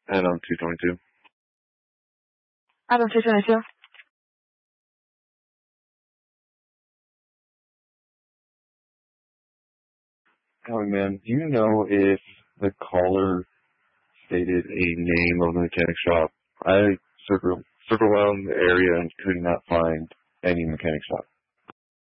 Adam 222. Adam 222. Oh man, do you know if the caller stated a name of the mechanic shop? I circled around the area and could not find any mechanic shop.